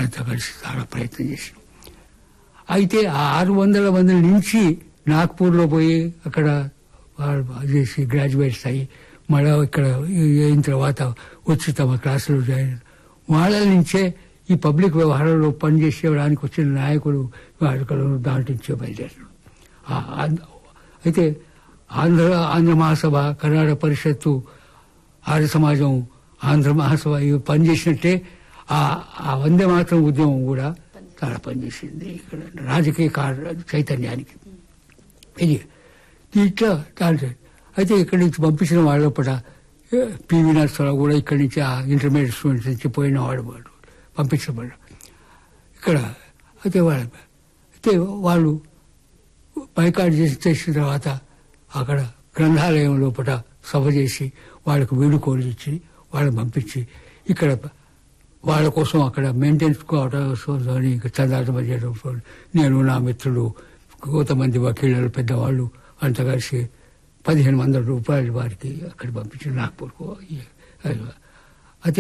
వాళ్ళంతా కలిసి చాలా ప్రయత్నం చేసినాం. అయితే ఆ 600 మంది నుంచి నాగ్పూర్లో పోయి అక్కడ చేసి గ్రాడ్యుయేట్స్ అయ్యి మళ్ళా ఇక్కడ అయిన తర్వాత వచ్చి తమ క్లాసులో జాయిన్ వాళ్ళ నుంచే ఈ పబ్లిక్ వ్యవహారంలో పనిచేసేయడానికి వచ్చిన నాయకులు వాడుకలను దాంట్లో నుంచే బయలుదేరారు. అయితే ఆంధ్ర మహాసభ, కర్ణాటక పరిషత్తు, ఆర్య సమాజం, ఆంధ్ర మహాసభ ఇవి పనిచేసినట్టే ఆ వందే మాత్రం ఉద్యమం కూడా చాలా పనిచేసింది ఇక్కడ రాజకీయ చైతన్యానికి. ఇది ఇట్లా దాంట్లో అయితే ఇక్కడి నుంచి పంపించిన వాళ్ళ పట పివి నరసింహరావు కూడా ఇక్కడి నుంచి ఆ ఇంటర్మీడియట్ స్టూడెంట్స్ నుంచి పోయిన వాడు పంపించబడ్డారు ఇక్కడ. అయితే వాళ్ళు బైకాట్ చేసిన తర్వాత అక్కడ గ్రంథాలయం లోపల సభ చేసి వాళ్ళకు వీడుకోలు ఇచ్చి వాళ్ళని పంపించి ఇక్కడ వాళ్ళ కోసం అక్కడ మెయింటెనెన్స్ అని చందాటం చేయడం, నేను నా మిత్రులు కొంతమంది వకీళ్ళు పెద్దవాళ్ళు అంతా కలిసి 1500 రూపాయలు వారికి అక్కడ పంపించి నాగ్పూర్కు. అయితే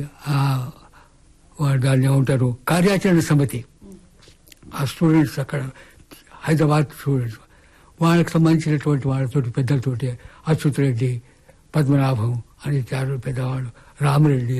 దాన్ని ఏమంటారు కార్యాచరణ సమితి, ఆ స్టూడెంట్స్ అక్కడ హైదరాబాద్ స్టూడెంట్స్ వాళ్ళకి సంబంధించినటువంటి వాళ్ళతోటి పెద్దలతోటి అచ్యుత్ రెడ్డి, పద్మనాభం అని చారు పెద్దవాళ్ళు, రామరెడ్డి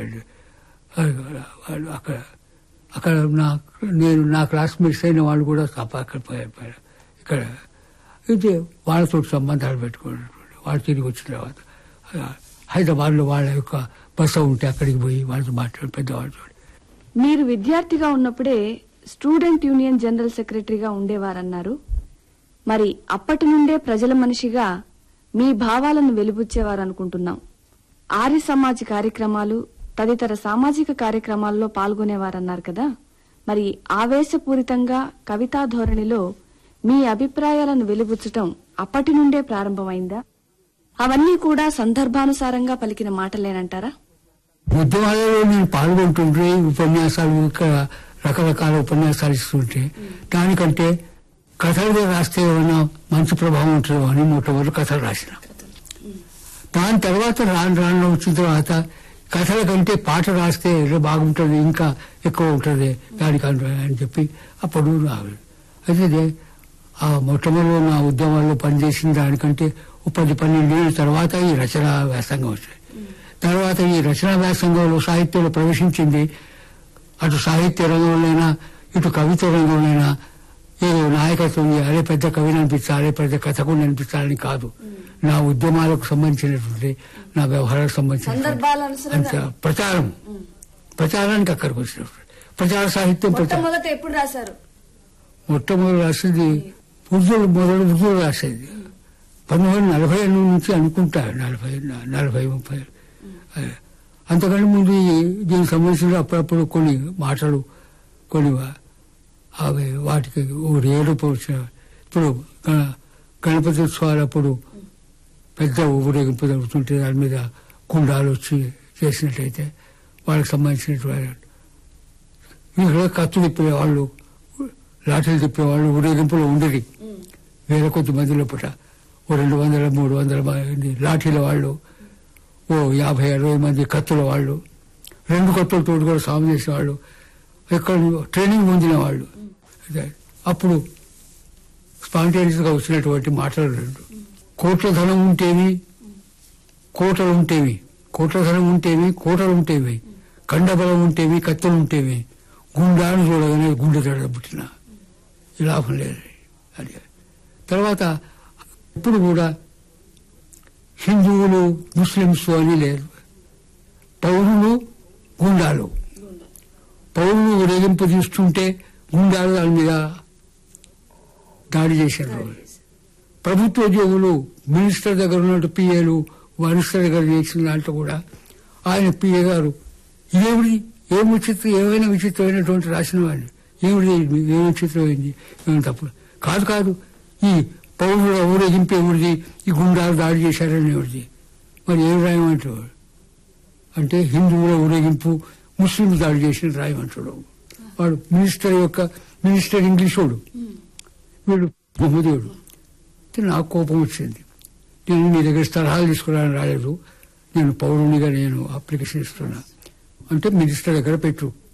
వాళ్ళు అక్కడ నేను నా క్లాస్మేట్స్ అయిన వాళ్ళు కూడా అక్కడ పోయారు. ఇక్కడ అయితే వాళ్ళతో సంబంధాలు పెట్టుకున్నటువంటి వాళ్ళు తిరిగి వచ్చిన తర్వాత హైదరాబాద్లో వాళ్ళ యొక్క బస ఉంటే అక్కడికి పోయి వాళ్ళతో మాట్లాడి పెద్దవాళ్ళతో. మీరు విద్యార్థిగా ఉన్నప్పుడే స్టూడెంట్ యూనియన్ జనరల్ సెక్రటరీగా ఉండేవారన్నారు. మరి అప్పటి నుండే ప్రజల మనిషిగా మీ భావాలను వెలిబుచ్చేవారనుకుంటున్నాం. ఆర్య సమాజ్ కార్యక్రమాలు తదితర సామాజిక కార్యక్రమాల్లో పాల్గొనేవారన్నారు కదా. మరి ఆవేశపూరితంగా కవితా ధోరణిలో మీ అభిప్రాయాలను వెలిబుచ్చటం అప్పటి నుండే ప్రారంభమైందా? అవన్నీ కూడా సందర్భానుసారంగా పలికిన మాటలేనంటారా? ఉద్యమాలలో నేను పాల్గొంటుంటే ఉపన్యాసాలు రకరకాల ఉపన్యాసాలు ఇస్తుంటే దానికంటే కథలుగా రాస్తే ఏమైనా మంచి ప్రభావం ఉంటుందో అని మొట్టమొదటి కథలు రాసిన. దాని తర్వాత రాను వచ్చిన తర్వాత కథల కంటే పాట రాస్తే బాగుంటుంది, ఇంకా ఎక్కువ ఉంటుంది దానికి అని చెప్పి అప్పుడు అయితే ఆ మొట్టమొదటి నా ఉద్యమాల్లో పనిచేసిన దానికంటే 10-12 ఏళ్ళ తర్వాత ఈ రచనా వ్యాసంగం వచ్చాయి. తర్వాత ఈ రచనా వ్యాసంగంలో సాహిత్యంలో ప్రవేశించింది. అటు సాహిత్య రంగంలోనైనా ఇటు కవిత్వ రంగంలోనైనా ఏదో నాయకత్వం అదే పెద్ద కవిని అనిపించాలి, పెద్ద కథకుని అనిపించాలని కాదు. నా ఉద్యమాలకు సంబంధించినటువంటి నా వ్యవహారాలకు సంబంధించిన ప్రచారానికి అక్కడికి వచ్చినప్పుడు ప్రచార సాహిత్యం ఎప్పుడు రాశారు? మొట్టమొదటి రాసేది ఉర్దూలు రాసేది 1948 నుంచి అనుకుంటా, 40-30. అంతకంటే ముందు దీనికి సంబంధించిన అప్పుడప్పుడు కొన్ని మాటలు కొన్ని అవి వాటికి రేడుపు వచ్చిన. ఇప్పుడు గణపతి ఉత్సవాలు అప్పుడు పెద్ద ఊరేగింపు జరుగుతుంటే దాని మీద గుండాలు వచ్చి చేసినట్టయితే వాళ్ళకి సంబంధించినటువంటి ఇక్కడ కత్తులు తిప్పేవాళ్ళు, లాఠీలు తిప్పేవాళ్ళు ఊరేగింపులో ఉండేది. వేల కొద్ది మంది లోపల 200-300 మంది లాఠీల వాళ్ళు, 50-60 మంది కత్తుల వాళ్ళు, 2 కత్తులతో కూడా సాగు చేసేవాళ్ళు, ఇక్కడ ట్రైనింగ్ పొందిన వాళ్ళు. అప్పుడు స్పాంటేనియస్ గా వచ్చినటువంటి మాటలు 2. కోట్ల ధనం ఉంటేవి, కోటలు ఉంటేవి, కోట్ల ధనం ఉంటేవి, కోటలు ఉంటేవి, కండబలం ఉంటేవి, కత్తులు ఉంటేవి, గుండాను చూడగానే గుండె దడ పుట్టిన లాభం లేదు అని. తర్వాత ఇప్పుడు కూడా హిందువులు ముస్లింస్ అని లేదు, పౌరులు గుండాలు. పౌరులు ఊరేగింపు చూస్తుంటే గుండాలు దాని మీద దాడి చేశారు. ప్రభుత్వ ఉద్యోగులు మినిస్టర్ దగ్గర ఉన్నట్టు పిఏలు మినిస్టర్ దగ్గర చేసిన దాంట్లో కూడా ఆయన పిఏ గారు ఏమైనా విచిత్రమైనటువంటి రాసిన వాడిని ఏమి విచిత్రమైంది, ఏమైనా తప్పు కాదు, ఈ పౌరుల ఊరేగింపు ఎవరిది, ఈ గుండాలు దాడి చేశారని ఎవరిది, మరి ఏం రాయమంటాడు అంటే హిందువుల ఊరేగింపు ముస్లిం దాడి చేసిన రాయమంటాడు. వాడు మినిస్టర్ ఇంగ్లీషోడు, వీడు మహమ్మదీయుడు. నాకు కోపం వచ్చింది. నేను నీ దగ్గర సలహాలు తీసుకురాని రాలేదు, నేను పౌరునిగా నేను అప్లికేషన్ ఇస్తున్నా అంటే మినిస్టర్ దగ్గర పెట్టు